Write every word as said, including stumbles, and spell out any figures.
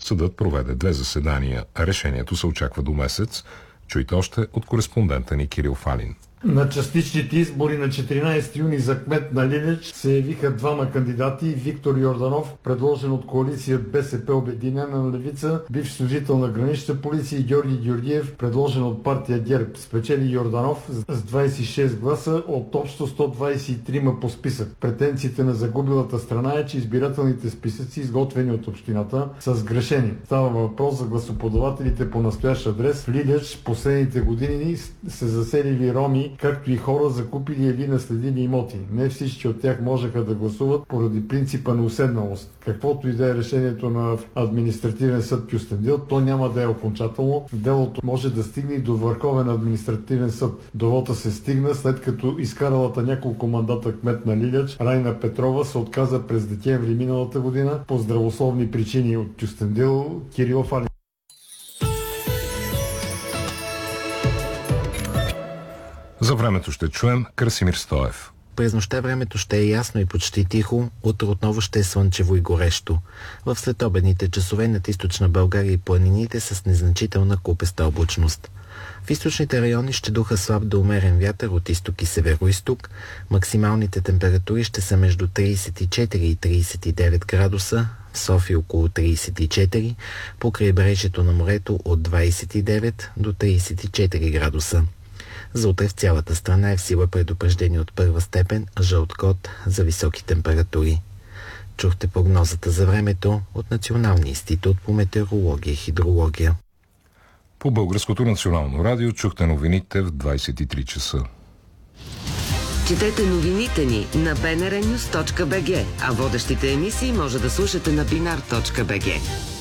Съдът проведе две заседания, а решението се очаква до месец. Чуйте още от кореспондента ни Кирил Фалин. На частичните избори на четиринайсети юни за кмет на Лилеч се явиха двама кандидати. Виктор Йорданов, предложен от коалиция БСП Обединена левица, бивш служител на гранична полиция, и Георги Георгиев, предложен от партия ГЕРБ. Спечели Йорданов с двайсет и шест гласа от общо сто двайсет и три по списък. Претенциите на загубилата страна е, че избирателните списъци, изготвени от общината, са сгрешени. Става въпрос за гласоподавателите по настоящ адрес. В Лилеч последните години се заселили роми, както и хора, закупили или наследили имоти. Не всички от тях можеха да гласуват поради принципа на уседналост. Каквото и да е решението на административен съд Кюстендил, то няма да е окончателно. Делото може да стигне до Върховен административен съд. До вота се стигна, след като изкаралата няколко мандата кмет на Лилеч Райна Петрова се отказа през декември миналата година по здравословни причини. От Кюстендил, Кирил Фалин. За времето ще чуем Красимир Стоев. През нощта времето ще е ясно и почти тихо, утре отново ще е слънчево и горещо. В следобедните часове над източна България и планините с незначителна купеста облачност. В източните райони ще духа слаб до умерен вятър от изток и северо-изток. Максималните температури ще са между трийсет и четири и трийсет и девет градуса, в София около трийсет и четири, по крайбрежието на морето от двайсет и девет до трийсет и четири градуса. За утре в цялата страна е в сила предупреждение от първа степен, жълт код за високи температури. Чухте прогнозата за времето от Националния институт по метеорология и хидрология. По Българското национално радио чухте новините в двайсет и три часа. Четете новините ни на би ен ар нюз точка би джи, а водещите емисии може да слушате на бинар точка би джи.